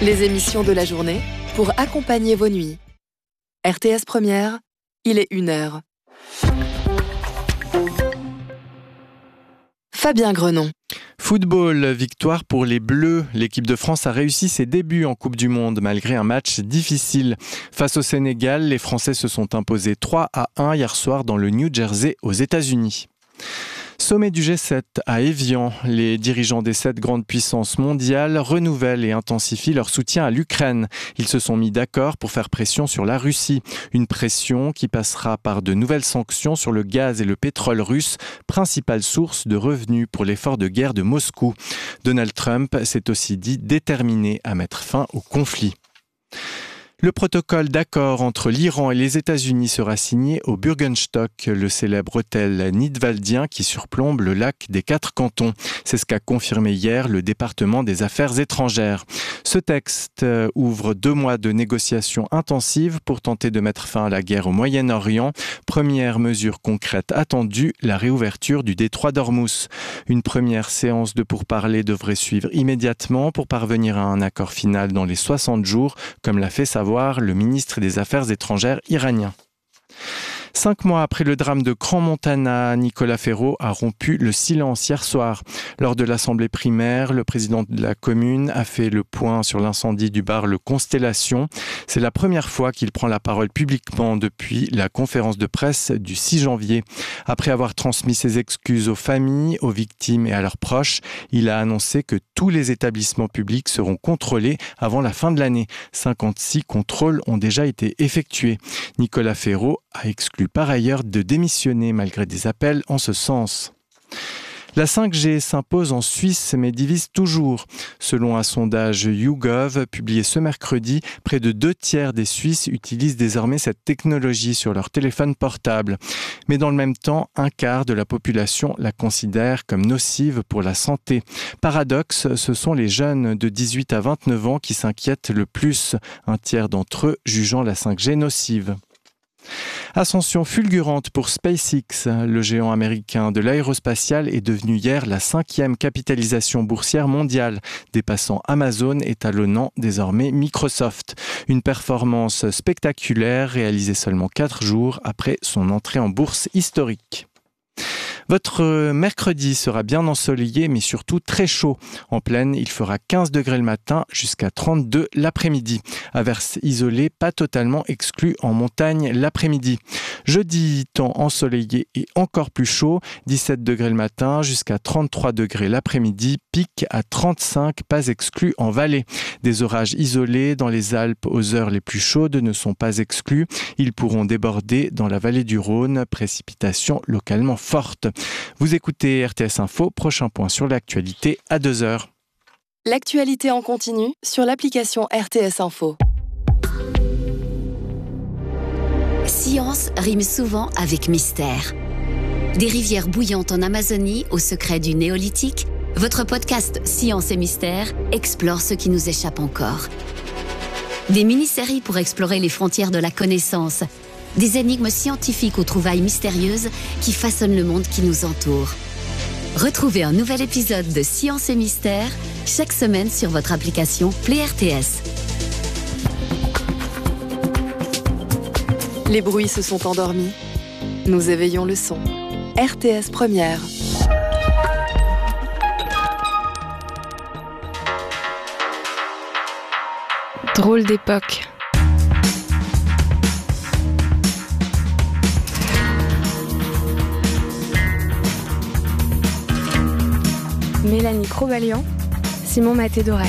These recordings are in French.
Les émissions de la journée pour accompagner vos nuits. RTS Première, il est 1h. Fabien Grenon. Football, victoire pour les Bleus. L'équipe de France a réussi ses débuts en Coupe du Monde malgré un match difficile. Face au Sénégal, les Français se sont imposés 3-1 hier soir dans le New Jersey aux États-Unis. Sommet du G7 à Évian, les dirigeants des 7 grandes puissances mondiales renouvellent et intensifient leur soutien à l'Ukraine. Ils se sont mis d'accord pour faire pression sur la Russie. Une pression qui passera par de nouvelles sanctions sur le gaz et le pétrole russe, principale source de revenus pour l'effort de guerre de Moscou. Donald Trump s'est aussi dit déterminé à mettre fin au conflit. Le protocole d'accord entre l'Iran et les États-Unis sera signé au Bürgenstock, le célèbre hôtel nidwaldien qui surplombe le lac des 4 cantons. C'est ce qu'a confirmé hier le département des Affaires étrangères. Ce texte ouvre 2 mois de négociations intensives pour tenter de mettre fin à la guerre au Moyen-Orient. Première mesure concrète attendue, la réouverture du détroit d'Ormuz. Une première séance de pourparlers devrait suivre immédiatement pour parvenir à un accord final dans les 60 jours, comme l'a fait savoir le ministre des Affaires étrangères iranien. 5 mois après le drame de Crans-Montana, Nicolas Ferraud a rompu le silence hier soir. Lors de l'assemblée primaire, le président de la commune a fait le point sur l'incendie du bar Le Constellation. C'est la première fois qu'il prend la parole publiquement depuis la conférence de presse du 6 janvier. Après avoir transmis ses excuses aux familles, aux victimes et à leurs proches, il a annoncé que tous les établissements publics seront contrôlés avant la fin de l'année. 56 contrôles ont déjà été effectués. Nicolas Ferraud a exclu par ailleurs de démissionner malgré des appels en ce sens. La 5G s'impose en Suisse mais divise toujours. Selon un sondage YouGov publié ce mercredi, près de 2/3 des Suisses utilisent désormais cette technologie sur leur téléphone portable. Mais dans le même temps, 1/4 de la population la considère comme nocive pour la santé. Paradoxe, ce sont les jeunes de 18 à 29 ans qui s'inquiètent le plus, 1/3 d'entre eux jugeant la 5G nocive. Ascension fulgurante pour SpaceX. Le géant américain de l'aérospatiale est devenu hier la 5e capitalisation boursière mondiale, dépassant Amazon et talonnant désormais Microsoft. Une performance spectaculaire réalisée seulement 4 jours après son entrée en bourse historique. Votre mercredi sera bien ensoleillé, mais surtout très chaud. En plaine, il fera 15 degrés le matin jusqu'à 32 l'après-midi. Averses isolées, pas totalement exclues en montagne l'après-midi. Jeudi, temps ensoleillé et encore plus chaud. 17 degrés le matin jusqu'à 33 degrés l'après-midi. Pic à 35, pas exclu en vallée. Des orages isolés dans les Alpes aux heures les plus chaudes ne sont pas exclus. Ils pourront déborder dans la vallée du Rhône. Précipitations localement fortes. Vous écoutez RTS Info, prochain point sur l'actualité à 2h. L'actualité en continu sur l'application RTS Info. Science rime souvent avec mystère. Des rivières bouillantes en Amazonie au secret du néolithique, votre podcast Science et Mystère explore ce qui nous échappe encore. Des mini-séries pour explorer les frontières de la connaissance. Des énigmes scientifiques aux trouvailles mystérieuses qui façonnent le monde qui nous entoure. Retrouvez un nouvel épisode de Science et Mystère chaque semaine sur votre application Play RTS. Les bruits se sont endormis. Nous éveillons le son. RTS Première. Drôle d'époque. Mélanie Crobalian, Simon Maté-Doré.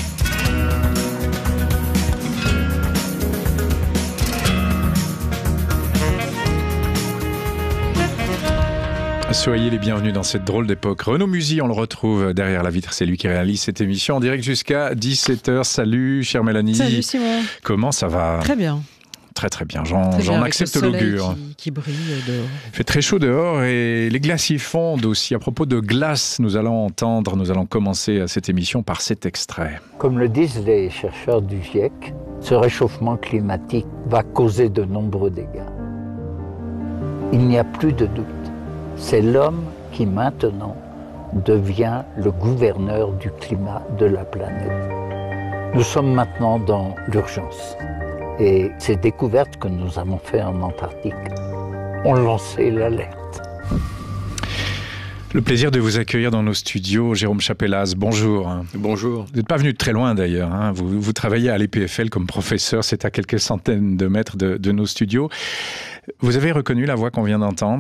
Soyez les bienvenus dans cette drôle d'époque. Renaud Musy, on le retrouve derrière la vitre. C'est lui qui réalise cette émission en direct jusqu'à 17h. Salut, chère Mélanie. Salut, Simon. Comment ça va ? Très bien. Très très bien, j'en accepte l'augure. Qui brille dehors. Il fait très chaud dehors et les glaciers fondent aussi. À propos de glace, nous allons commencer cette émission par cet extrait. Comme le disent les chercheurs du GIEC, ce réchauffement climatique va causer de nombreux dégâts. Il n'y a plus de doute. C'est l'homme qui maintenant devient le gouverneur du climat de la planète. Nous sommes maintenant dans l'urgence. Et ces découvertes que nous avons faites en Antarctique ont lancé l'alerte. Le plaisir de vous accueillir dans nos studios. Jérôme Chapelaz, bonjour. Bonjour. Vous n'êtes pas venu de très loin d'ailleurs. Hein. Vous travaillez à l'EPFL comme professeur. C'est à quelques centaines de mètres de nos studios. Vous avez reconnu la voix qu'on vient d'entendre ?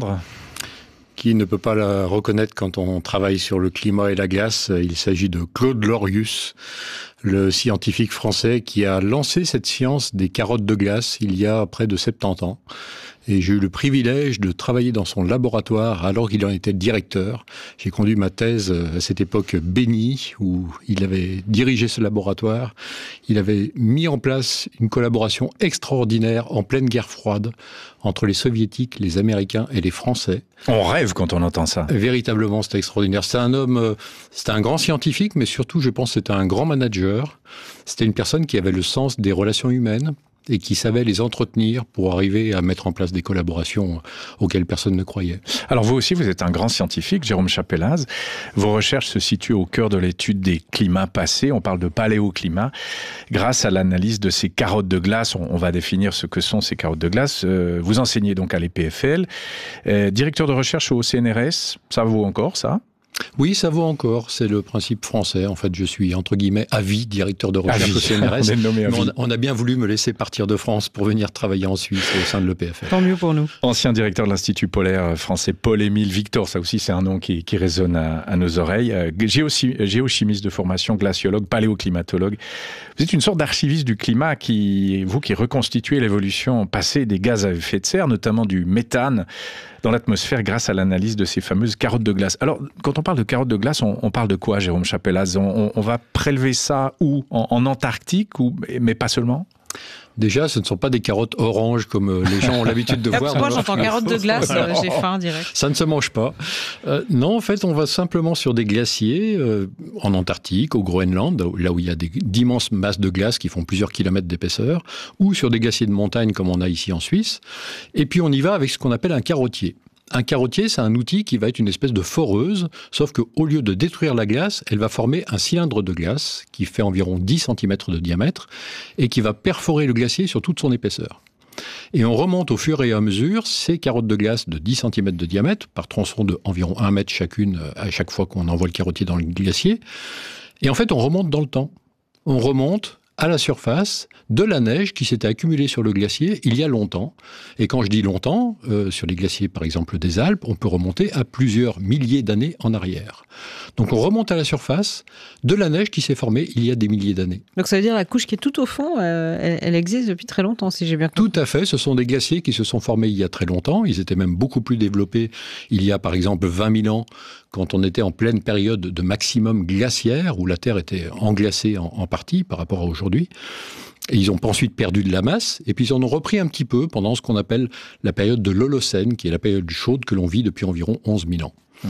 Qui ne peut pas la reconnaître quand on travaille sur le climat et la glace? Il s'agit de Claude Lorius, le scientifique français qui a lancé cette science des carottes de glace il y a près de 70 ans. Et j'ai eu le privilège de travailler dans son laboratoire alors qu'il en était directeur. J'ai conduit ma thèse à cette époque bénie où il avait dirigé ce laboratoire. Il avait mis en place une collaboration extraordinaire en pleine guerre froide entre les Soviétiques, les Américains et les Français. On rêve quand on entend ça. Véritablement, c'était extraordinaire. C'était un homme, c'était un grand scientifique, mais surtout, je pense, c'était un grand manager. C'était une personne qui avait le sens des relations humaines et qui savait les entretenir pour arriver à mettre en place des collaborations auxquelles personne ne croyait. Alors vous aussi, vous êtes un grand scientifique, Jérôme Chapelaz. Vos recherches se situent au cœur de l'étude des climats passés. On parle de paléoclimat. Grâce à l'analyse de ces carottes de glace, on va définir ce que sont ces carottes de glace. Vous enseignez donc à l'EPFL. Directeur de recherche au CNRS, ça vaut encore ça ? Oui, ça vaut encore. C'est le principe français. En fait, je suis, entre guillemets, à vie directeur de recherche au CNRS. On a bien voulu me laisser partir de France pour venir travailler en Suisse au sein de l'EPFL. Tant mieux pour nous. Ancien directeur de l'Institut polaire français Paul-Émile Victor, ça aussi c'est un nom qui résonne à nos oreilles. Géochimiste de formation, glaciologue, paléoclimatologue. Vous êtes une sorte d'archiviste du climat qui reconstituez l'évolution passée des gaz à effet de serre, notamment du méthane, dans l'atmosphère grâce à l'analyse de ces fameuses carottes de glace. Alors, quand on parle de carottes de glace, on parle de quoi, Jérôme Chapelaz ? On va prélever ça où ? En Antarctique, mais pas seulement ? Déjà, ce ne sont pas des carottes oranges comme les gens ont l'habitude de voir. Moi, j'entends carottes de glace, j'ai faim direct. Ça ne se mange pas. Non, en fait, on va simplement sur des glaciers en Antarctique, au Groenland, là où il y a d'immenses masses de glace qui font plusieurs kilomètres d'épaisseur, ou sur des glaciers de montagne comme on a ici en Suisse. Et puis, on y va avec ce qu'on appelle un carottier. Un carottier, c'est un outil qui va être une espèce de foreuse, sauf qu'au lieu de détruire la glace, elle va former un cylindre de glace qui fait environ 10 cm de diamètre et qui va perforer le glacier sur toute son épaisseur. Et on remonte au fur et à mesure ces carottes de glace de 10 cm de diamètre, par tronçon de environ 1 mètre chacune à chaque fois qu'on envoie le carottier dans le glacier. Et en fait, on remonte dans le temps. On remonte à la surface de la neige qui s'était accumulée sur le glacier il y a longtemps. Et quand je dis longtemps, sur les glaciers par exemple des Alpes, on peut remonter à plusieurs milliers d'années en arrière. Donc on remonte à la surface de la neige qui s'est formée il y a des milliers d'années. Donc ça veut dire la couche qui est tout au fond, elle existe depuis très longtemps, si j'ai bien compris. Tout à fait, ce sont des glaciers qui se sont formés il y a très longtemps. Ils étaient même beaucoup plus développés il y a par exemple 20 000 ans, quand on était en pleine période de maximum glaciaire, où la Terre était englacée en partie par rapport à aujourd'hui. Et ils ont ensuite perdu de la masse, et puis ils en ont repris un petit peu pendant ce qu'on appelle la période de l'Holocène, qui est la période chaude que l'on vit depuis environ 11 000 ans.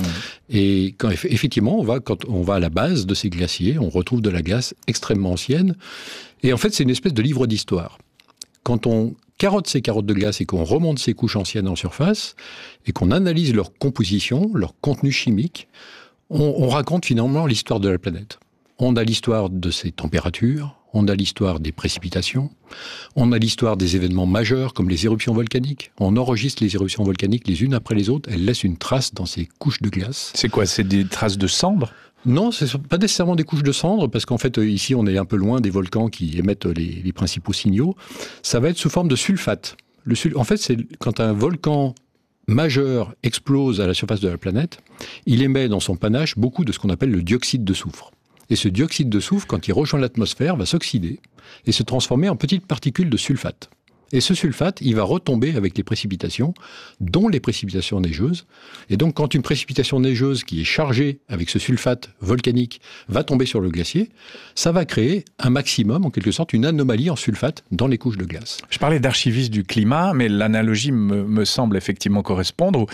Et quand, effectivement, quand on va à la base de ces glaciers, on retrouve de la glace extrêmement ancienne. Et en fait, c'est une espèce de livre d'histoire. Quand on carotte ces carottes de glace et qu'on remonte ces couches anciennes en surface, et qu'on analyse leur composition, leur contenu chimique, on raconte finalement l'histoire de la planète. On a l'histoire de ses températures, on a l'histoire des précipitations, on a l'histoire des événements majeurs comme les éruptions volcaniques. On enregistre les éruptions volcaniques les unes après les autres, elles laissent une trace dans ces couches de glace. C'est quoi ? C'est des traces de cendres ? Non, ce ne sont pas nécessairement des couches de cendres, parce qu'en fait, ici, on est un peu loin des volcans qui émettent les principaux signaux. Ça va être sous forme de sulfate. En fait, c'est quand un volcan majeur explose à la surface de la planète, il émet dans son panache beaucoup de ce qu'on appelle le dioxyde de soufre. Et ce dioxyde de soufre, quand il rejoint l'atmosphère, va s'oxyder et se transformer en petites particules de sulfate. Et ce sulfate, il va retomber avec les précipitations, dont les précipitations neigeuses. Et donc, quand une précipitation neigeuse qui est chargée avec ce sulfate volcanique va tomber sur le glacier, ça va créer un maximum, en quelque sorte, une anomalie en sulfate dans les couches de glace. Je parlais d'archiviste du climat, mais l'analogie me semble effectivement correspondre.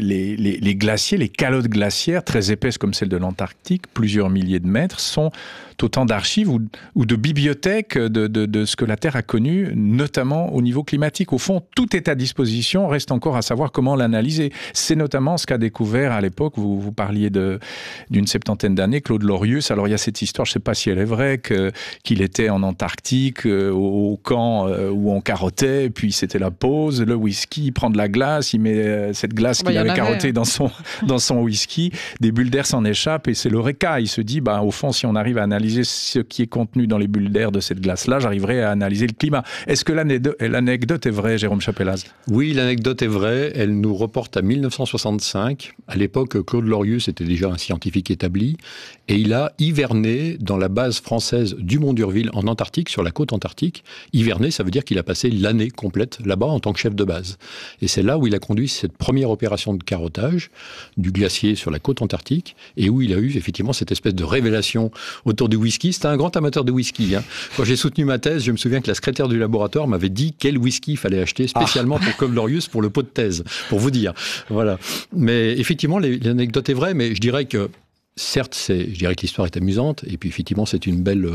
Les glaciers, les calottes glaciaires, très épaisses comme celle de l'Antarctique, plusieurs milliers de mètres, sont autant d'archives ou de bibliothèques de ce que la Terre a connu, notamment au niveau climatique. Au fond, tout est à disposition, reste encore à savoir comment l'analyser. C'est notamment ce qu'a découvert à l'époque, vous parliez d'une septantaine d'années, Claude Lorius. Alors il y a cette histoire, je ne sais pas si elle est vraie, qu'il était en Antarctique, au camp où on carottait, puis c'était la pause, le whisky, il prend de la glace, il met cette glace qu'il avait carottée dans son whisky, des bulles d'air s'en échappent et c'est l'eureka. Il se dit, au fond, si on arrive à analyser ce qui est contenu dans les bulles d'air de cette glace-là, j'arriverai à analyser le climat. Est-ce que l'anecdote est vraie, Jérôme Chapelaz ? Oui, l'anecdote est vraie. Elle nous reporte à 1965. À l'époque, Claude Lorius était déjà un scientifique établi et il a hiverné dans la base française du Mont d'Urville en Antarctique, sur la côte antarctique. Hiverné, ça veut dire qu'il a passé l'année complète là-bas en tant que chef de base. Et c'est là où il a conduit cette première opération de carottage du glacier sur la côte antarctique et où il a eu effectivement cette espèce de révélation autour du whisky. C'était un grand amateur de whisky. Quand j'ai soutenu ma thèse, je me souviens que la secrétaire du laboratoire m'avait dit quel whisky il fallait acheter spécialement pour Claude Lorius pour le pot de thèse, pour vous dire. Voilà. Mais effectivement, l'anecdote est vraie, mais je dirais que certes, je dirais que l'histoire est amusante, et puis effectivement, c'est une belle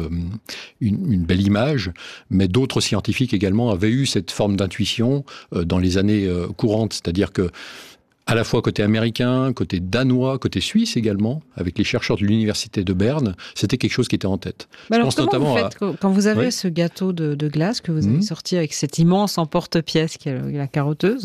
image, mais d'autres scientifiques également avaient eu cette forme d'intuition dans les années courantes, c'est-à-dire que à la fois côté américain, côté danois, côté suisse également, avec les chercheurs de l'université de Berne, c'était quelque chose qui était en tête. Mais alors, comment vous faites quand vous avez ce gâteau de glace que vous avez sorti avec cette immense emporte-pièce qui est la carotteuse,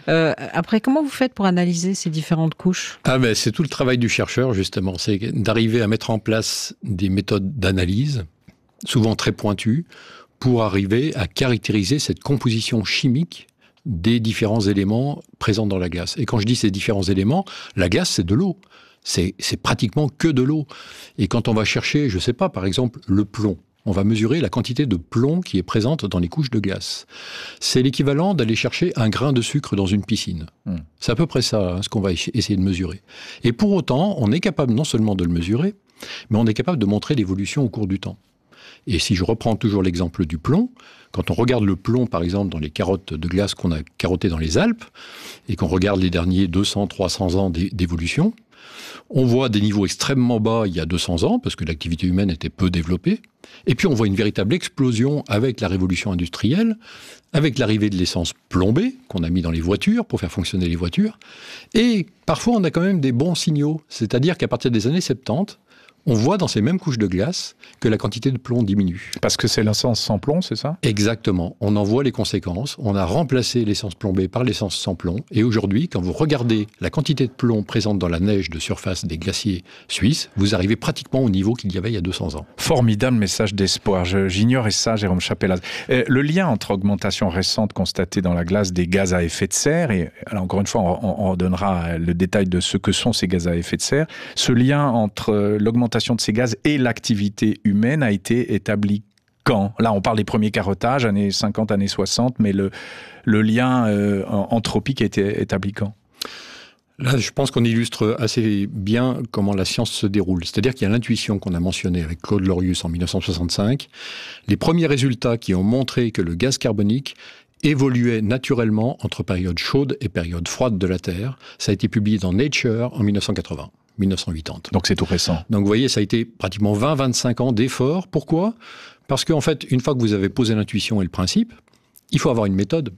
après, comment vous faites pour analyser ces différentes couches ? C'est tout le travail du chercheur, justement. C'est d'arriver à mettre en place des méthodes d'analyse, souvent très pointues, pour arriver à caractériser cette composition chimique des différents éléments présents dans la glace. Et quand je dis ces différents éléments, la glace, c'est de l'eau. C'est pratiquement que de l'eau. Et quand on va chercher, je ne sais pas, par exemple, le plomb, on va mesurer la quantité de plomb qui est présente dans les couches de glace. C'est l'équivalent d'aller chercher un grain de sucre dans une piscine. C'est à peu près ça, ce qu'on va essayer de mesurer. Et pour autant, on est capable non seulement de le mesurer, mais on est capable de montrer l'évolution au cours du temps. Et si je reprends toujours l'exemple du plomb, quand on regarde le plomb, par exemple, dans les carottes de glace qu'on a carottées dans les Alpes, et qu'on regarde les derniers 200, 300 ans d'évolution, on voit des niveaux extrêmement bas il y a 200 ans, parce que l'activité humaine était peu développée, et puis on voit une véritable explosion avec la révolution industrielle, avec l'arrivée de l'essence plombée, qu'on a mis dans les voitures pour faire fonctionner les voitures, et parfois on a quand même des bons signaux, c'est-à-dire qu'à partir des années 70, on voit dans ces mêmes couches de glace que la quantité de plomb diminue. Parce que c'est l'essence sans plomb, c'est ça ? Exactement. On en voit les conséquences. On a remplacé l'essence plombée par l'essence sans plomb. Et aujourd'hui, quand vous regardez la quantité de plomb présente dans la neige de surface des glaciers suisses, vous arrivez pratiquement au niveau qu'il y avait il y a 200 ans. Formidable message d'espoir. J'ignorais ça, Jérôme Chapelaz. Le lien entre augmentation récente constatée dans la glace des gaz à effet de serre, et alors encore une fois, on redonnera le détail de ce que sont ces gaz à effet de serre, ce lien entre l'augmentation de ces gaz et l'activité humaine a été établi quand ? Là, on parle des premiers carottages, années 50, années 60, mais le lien anthropique a été établi quand ? Là, je pense qu'on illustre assez bien comment la science se déroule. C'est-à-dire qu'il y a l'intuition qu'on a mentionnée avec Claude Lorius en 1965. Les premiers résultats qui ont montré que le gaz carbonique évoluait naturellement entre période chaude et période froide de la Terre. Ça a été publié dans Nature en 1980. 1980. Donc c'est tout récent. Donc vous voyez, ça a été pratiquement 20-25 ans d'efforts. Pourquoi ? Parce qu'en fait, une fois que vous avez posé l'intuition et le principe, il faut avoir une méthode.